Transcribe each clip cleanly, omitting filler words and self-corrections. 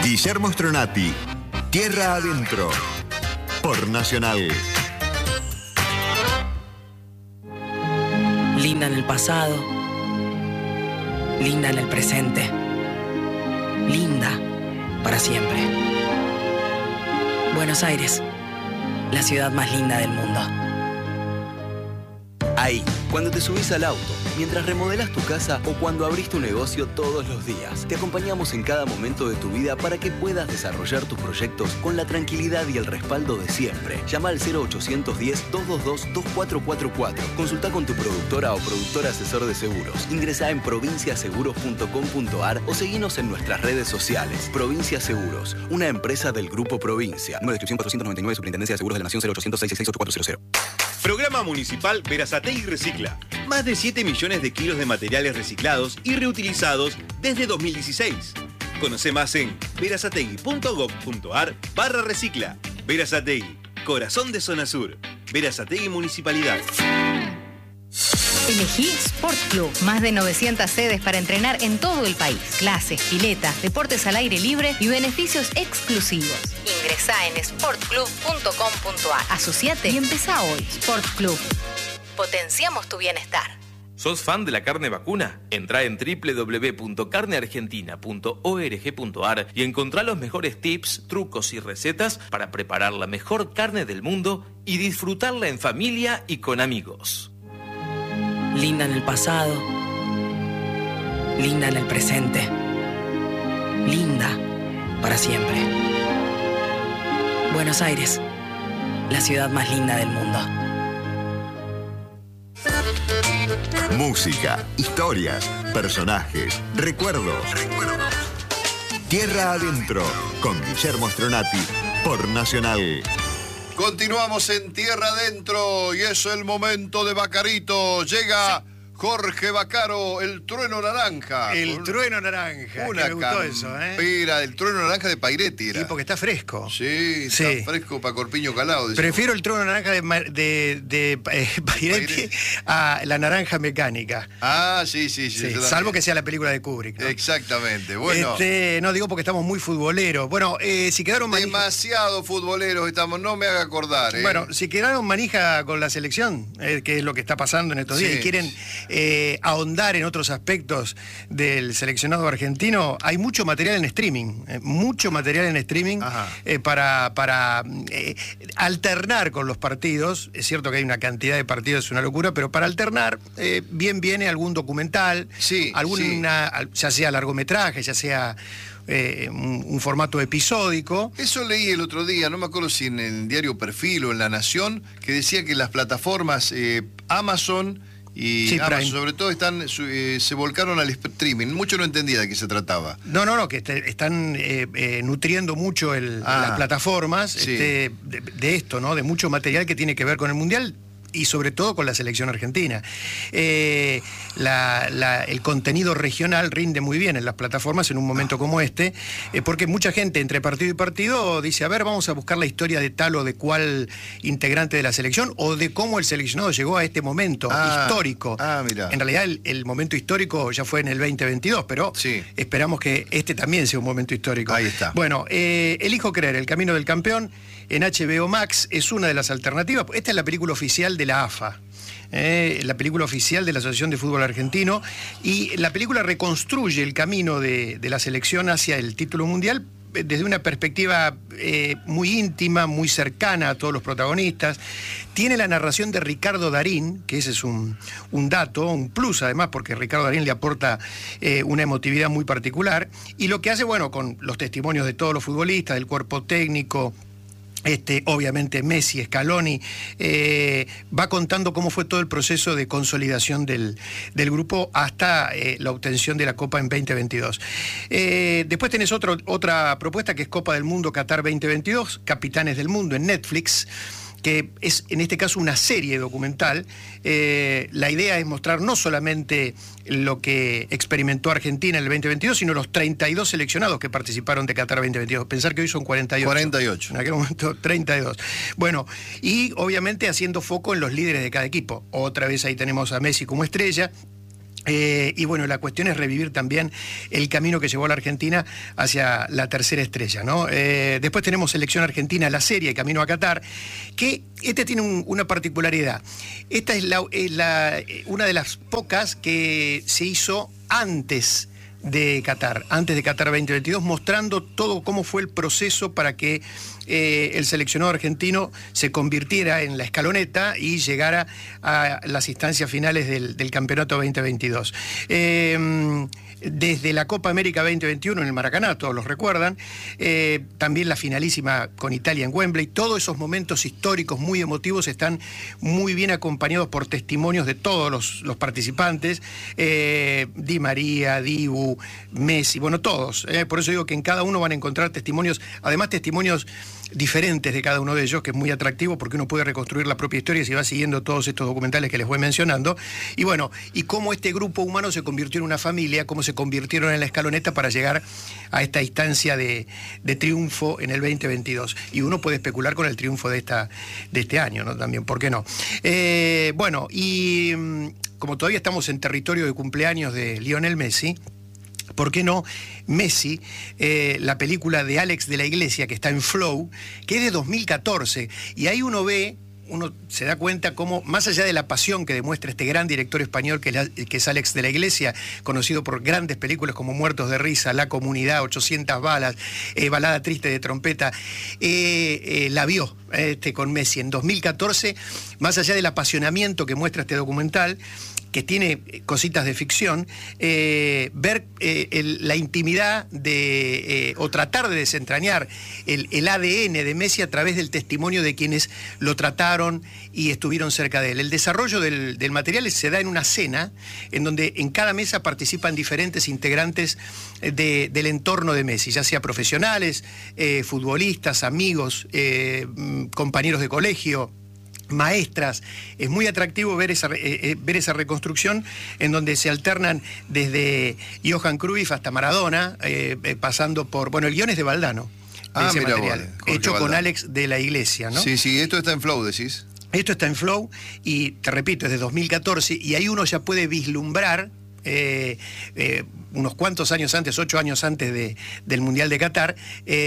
Guillermo Stronati, Tierra Adentro, por Nacional. Linda en el pasado, linda en el presente, linda para siempre. Buenos Aires, la ciudad más linda del mundo. Ahí, cuando te subís al auto, mientras remodelás tu casa o cuando abrís tu negocio todos los días. Te acompañamos en cada momento de tu vida para que puedas desarrollar tus proyectos con la tranquilidad y el respaldo de siempre. Llama al 0810-222-2444. Consulta con tu productora o productor asesor de seguros. Ingresá en provinciaseguros.com.ar o seguinos en nuestras redes sociales. Provincia Seguros, una empresa del Grupo Provincia. Número de inscripción 499, Superintendencia de Seguros de la Nación, 0800-666-8400. Programa Municipal Verazategui Recicla. Más de 7 millones de kilos de materiales reciclados y reutilizados desde 2016. Conoce más en verazategui.gov.ar/recicla. Verazategui, corazón de Zona Sur. Verazategui Municipalidad. Elegí Sport Club. Más de 900 sedes para entrenar en todo el país. Clases, piletas, deportes al aire libre y beneficios exclusivos. Ingresá en sportclub.com.ar. Asociate y empezá hoy. Sport Club. Potenciamos tu bienestar. ¿Sos fan de la carne vacuna? Entrá en www.carneargentina.org.ar y encontrá los mejores tips, trucos y recetas para preparar la mejor carne del mundo y disfrutarla en familia y con amigos. Linda en el pasado, linda en el presente, linda para siempre. Buenos Aires, la ciudad más linda del mundo. Música, historias, personajes, recuerdos. Tierra Adentro, con Guillermo Stronati, por Nacional. Continuamos en Tierra Adentro y es el momento de Bacarito. Llega Jorge Bacaro, el trueno naranja. El trueno naranja. Una me gustó eso, campera, el trueno naranja de Pairetti era. Sí, porque está fresco. Sí, está fresco para Corpiño Calado. Prefiero el trueno naranja de Pairetti a la naranja mecánica. Ah, sí. Salvo que sea la película de Kubrick, ¿no? Exactamente. Bueno. No digo porque estamos muy futboleros. Bueno, si quedaron demasiado futboleros estamos, no me haga acordar. Bueno, si quedaron manija con la selección, que es lo que está pasando en estos días, y quieren ahondar en otros aspectos del seleccionado argentino, hay mucho material en streaming, para alternar con los partidos. Es cierto que hay una cantidad de partidos, es una locura, pero para alternar, bien viene algún documental, ya sea largometraje, ya sea un formato episódico. Eso leí el otro día, no me acuerdo si en el diario Perfil o en La Nación, que decía que las plataformas Amazon y Amazon, sobre todo, se volcaron al streaming. Mucho no entendía de qué se trataba. No, que están nutriendo mucho las plataformas de esto, ¿no? De mucho material que tiene que ver con el Mundial y sobre todo con la selección argentina. El contenido regional rinde muy bien en las plataformas en un momento como este, porque mucha gente entre partido y partido dice, a ver, vamos a buscar la historia de tal o de cual integrante de la selección o de cómo el seleccionado llegó a este momento histórico. Mirá. En realidad el momento histórico ya fue en el 2022, pero esperamos que este también sea un momento histórico. Ahí está. Bueno, Elijo creer, El camino del campeón en HBO Max es una de las alternativas. Esta es la película oficial de la AFA. La película oficial de la Asociación de Fútbol Argentino, y la película reconstruye el camino de la selección hacia el título mundial desde una perspectiva muy íntima, muy cercana a todos los protagonistas. Tiene la narración de Ricardo Darín, que ese es un dato, un plus además, porque Ricardo Darín le aporta una emotividad muy particular, y lo que hace, bueno, con los testimonios de todos los futbolistas, del cuerpo técnico, obviamente Messi, Scaloni, va contando cómo fue todo el proceso de consolidación del grupo hasta la obtención de la Copa en 2022. Después tenés otra propuesta que es Copa del Mundo Qatar 2022, Capitanes del Mundo, en Netflix, que es en este caso una serie documental. La idea es mostrar no solamente lo que experimentó Argentina en el 2022, sino los 32 seleccionados que participaron de Qatar 2022. Pensar que hoy son 48. 48. En aquel momento 32. Bueno, y obviamente haciendo foco en los líderes de cada equipo. Otra vez ahí tenemos a Messi como estrella. Y bueno, la cuestión es revivir también el camino que llevó a la Argentina hacia la tercera estrella, ¿no? Después tenemos Selección Argentina, la serie Camino a Qatar, que tiene una particularidad. Esta es una de las pocas que se hizo antes de Qatar 2022, mostrando todo cómo fue el proceso para que el seleccionado argentino se convirtiera en la escaloneta y llegara a las instancias finales del campeonato 2022. Desde la Copa América 2021 en el Maracaná, todos los recuerdan, también la finalísima con Italia en Wembley, todos esos momentos históricos muy emotivos están muy bien acompañados por testimonios de todos los participantes, Di María, Dibu, Messi, bueno, todos, por eso digo que en cada uno van a encontrar testimonios, además testimonios diferentes de cada uno de ellos, que es muy atractivo porque uno puede reconstruir la propia historia si va siguiendo todos estos documentales que les voy mencionando. Y bueno, y cómo este grupo humano se convirtió en una familia, cómo se convirtieron en la escaloneta para llegar a esta instancia de triunfo en el 2022. Y uno puede especular con el triunfo de este año, ¿no? También, ¿por qué no? Bueno, y como todavía estamos en territorio de cumpleaños de Lionel Messi, ¿por qué no? Messi, la película de Alex de la Iglesia, que está en Flow, que es de 2014, y ahí uno se da cuenta cómo, más allá de la pasión que demuestra este gran director español que es Alex de la Iglesia, conocido por grandes películas como Muertos de Risa, La Comunidad, 800 balas, Balada Triste de Trompeta, la vio con Messi en 2014, más allá del apasionamiento que muestra este documental, que tiene cositas de ficción, ver la intimidad o tratar de desentrañar el ADN de Messi a través del testimonio de quienes lo trataron y estuvieron cerca de él. El desarrollo del material se da en una cena, en donde en cada mesa participan diferentes integrantes del entorno de Messi, ya sea profesionales, futbolistas, amigos, compañeros de colegio, maestras. Es muy atractivo ver esa reconstrucción en donde se alternan desde Johan Cruyff hasta Maradona, pasando por, bueno, el guion es de Valdano, ese material, hecho Valdano, con Alex de la Iglesia, ¿no? Sí, esto está en Flow, decís. Esto está en Flow y, te repito, es de 2014 y ahí uno ya puede vislumbrar unos cuantos años antes, 8 años antes del Mundial de Qatar,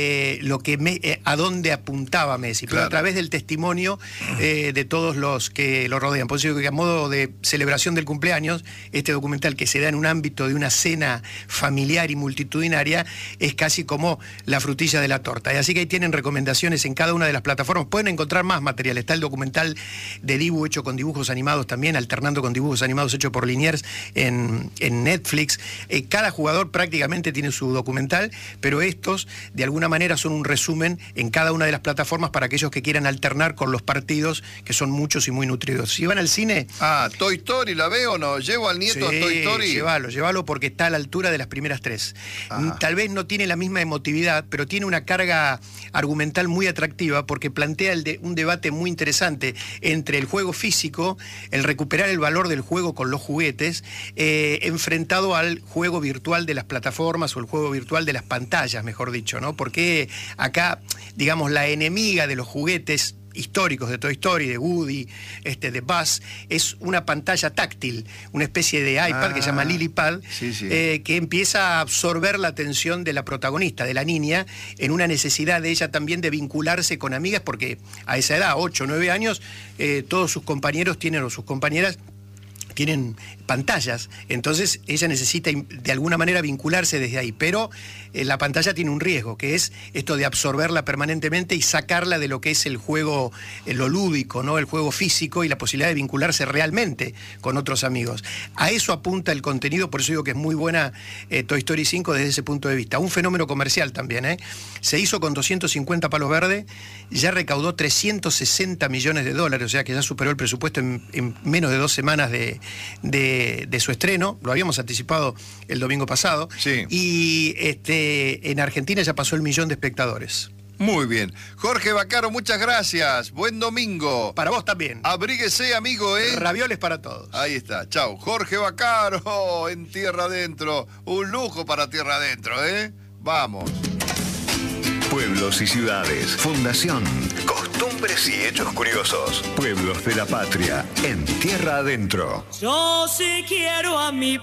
a dónde apuntaba Messi, claro, pero a través del testimonio de todos los que lo rodean. Por eso digo que a modo de celebración del cumpleaños, este documental que se da en un ámbito de una cena familiar y multitudinaria es casi como la frutilla de la torta. Y así que ahí tienen recomendaciones en cada una de las plataformas. Pueden encontrar más material. Está el documental de Dibu hecho con dibujos animados también, alternando con dibujos animados hechos por Liniers en Netflix. Cada jugador prácticamente tiene su documental, pero estos de alguna manera son un resumen en cada una de las plataformas para aquellos que quieran alternar con los partidos, que son muchos y muy nutridos. Si van al cine... Toy Story, ¿la veo o no? ¿Llevo al nieto a Toy Story? Llévalo porque está a la altura de las primeras 3. Tal vez no tiene la misma emotividad, pero tiene una carga argumental muy atractiva porque plantea un debate muy interesante entre el juego físico, el recuperar el valor del juego con los juguetes, enfrentado al juego virtual de las plataformas o el juego virtual de las pantallas, mejor dicho, ¿no? Porque acá, digamos, la enemiga de los juguetes históricos de Toy Story, de Woody, de Buzz, es una pantalla táctil, una especie de iPad que se llama LilyPad, que empieza a absorber la atención de la protagonista, de la niña, en una necesidad de ella también de vincularse con amigas, porque a esa edad, 8 o 9 años, todos sus compañeros o sus compañeras tienen pantallas, entonces ella necesita de alguna manera vincularse desde ahí, pero la pantalla tiene un riesgo, que es esto de absorberla permanentemente y sacarla de lo que es el juego, lo lúdico, ¿no? El juego físico y la posibilidad de vincularse realmente con otros amigos. A eso apunta el contenido, por eso digo que es muy buena Toy Story 5 desde ese punto de vista. Un fenómeno comercial también, Se hizo con 250 palos verdes, ya recaudó 360 millones de dólares, o sea que ya superó el presupuesto en menos de 2 semanas de su estreno. Lo habíamos anticipado el domingo pasado. Sí. Y en Argentina ya pasó el 1.000.000 de espectadores. Muy bien. Jorge Vaccaro, muchas gracias. Buen domingo. Para vos también. Abríguese, amigo, Ravioles para todos. Ahí está. Chau. Jorge Vaccaro en Tierra Adentro. Un lujo para Tierra Adentro, Vamos. Pueblos y ciudades. Fundación. Costumbres y hechos curiosos. Pueblos de la patria. En tierra adentro. Yo sí quiero a mi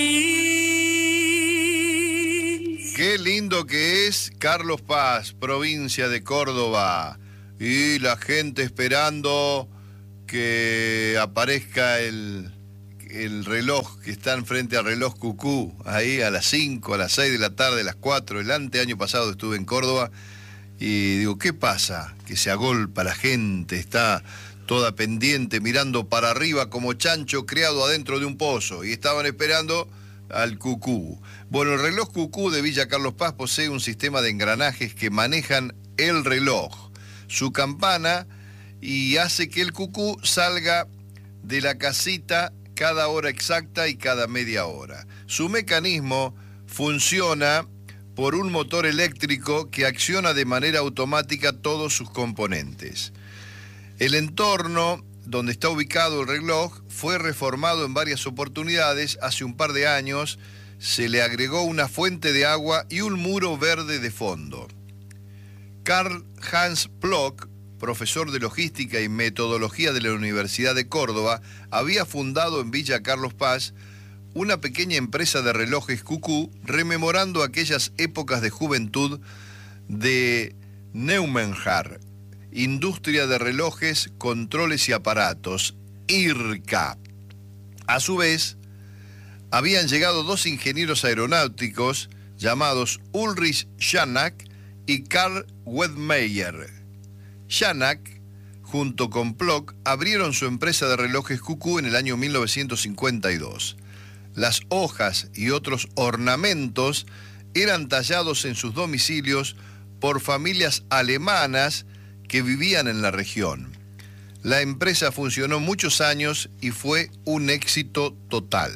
país. Qué lindo que es Carlos Paz, provincia de Córdoba. Y la gente esperando que aparezca el reloj que está enfrente al reloj Cucú, ahí a las 5, a las 6 de la tarde, a las 4. El año pasado estuve en Córdoba y digo, ¿qué pasa? Que se agolpa la gente, está toda pendiente, mirando para arriba como chancho criado adentro de un pozo, y estaban esperando al Cucú. Bueno, el reloj Cucú de Villa Carlos Paz posee un sistema de engranajes que manejan el reloj, su campana, y hace que el Cucú salga de la casita cada hora exacta y cada media hora. Su mecanismo funciona por un motor eléctrico que acciona de manera automática todos sus componentes. El entorno donde está ubicado el reloj fue reformado en varias oportunidades. Hace un par de años se le agregó una fuente de agua y un muro verde de fondo. Karl Hans Plock, profesor de logística y metodología de la Universidad de Córdoba, había fundado en Villa Carlos Paz una pequeña empresa de relojes Cucú, rememorando aquellas épocas de juventud de Neumenhar, Industria de Relojes, Controles y Aparatos, IRCA. A su vez, habían llegado dos ingenieros aeronáuticos llamados Ulrich Schanak y Karl Wedmeyer. Schanak, junto con Plock, abrieron su empresa de relojes Cucú en el año 1952. Las hojas y otros ornamentos eran tallados en sus domicilios por familias alemanas que vivían en la región. La empresa funcionó muchos años y fue un éxito total.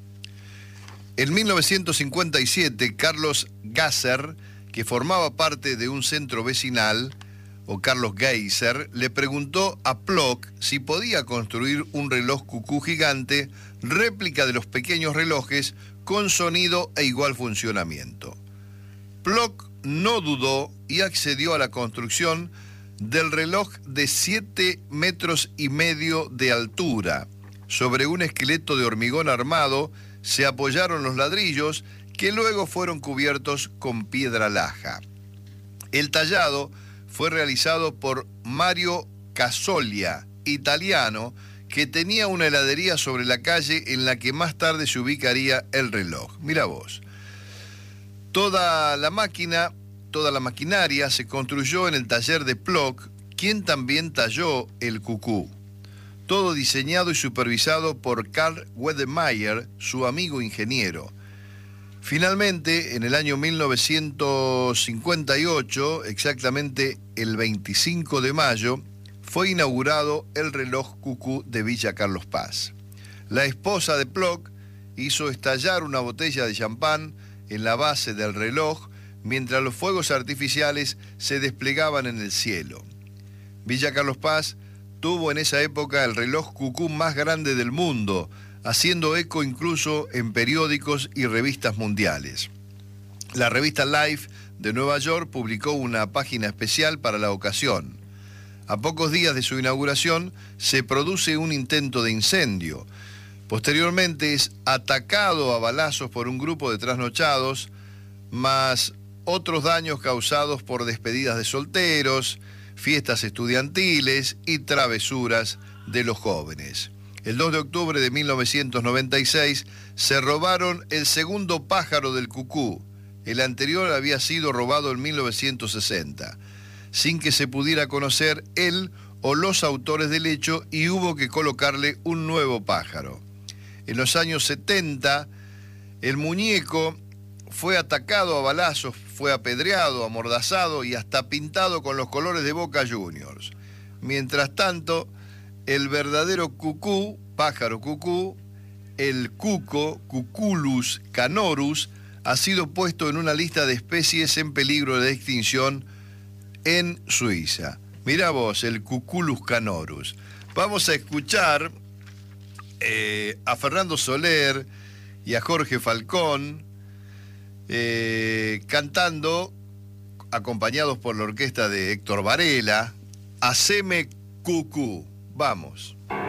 En 1957, Carlos Gasser, que formaba parte de un centro vecinal, o Carlos Geiser, le preguntó a Plock si podía construir un reloj Cucú gigante, réplica de los pequeños relojes, con sonido e igual funcionamiento. Plock no dudó y accedió a la construcción del reloj de 7,5 metros de altura. Sobre un esqueleto de hormigón armado se apoyaron los ladrillos, que luego fueron cubiertos con piedra laja. El tallado fue realizado por Mario Casolia, italiano, que tenía una heladería sobre la calle en la que más tarde se ubicaría el reloj. Mira vos. Toda la maquinaria se construyó en el taller de Plock, quien también talló el Cucú. Todo diseñado y supervisado por Karl Wedemeyer, su amigo ingeniero. Finalmente, en el año 1958, exactamente el 25 de mayo, fue inaugurado el reloj Cucú de Villa Carlos Paz. La esposa de Plock hizo estallar una botella de champán en la base del reloj mientras los fuegos artificiales se desplegaban en el cielo. Villa Carlos Paz tuvo en esa época el reloj Cucú más grande del mundo, haciendo eco incluso en periódicos y revistas mundiales. La revista Life de Nueva York publicó una página especial para la ocasión. A pocos días de su inauguración se produce un intento de incendio. Posteriormente es atacado a balazos por un grupo de trasnochados, más otros daños causados por despedidas de solteros, fiestas estudiantiles y travesuras de los jóvenes. El 2 de octubre de 1996 se robaron el segundo pájaro del Cucú. El anterior había sido robado en 1960, sin que se pudiera conocer él o los autores del hecho, y hubo que colocarle un nuevo pájaro. En los años 70, el muñeco fue atacado a balazos, fue apedreado, amordazado y hasta pintado con los colores de Boca Juniors. Mientras tanto, el verdadero Cucú, pájaro Cucú, el cuco, Cuculus canorus, ha sido puesto en una lista de especies en peligro de extinción en Suiza. Mirá vos, el Cuculus canorus. Vamos a escuchar a Fernando Soler y a Jorge Falcón cantando acompañados por la orquesta de Héctor Varela, Haceme Cucú. Vamos.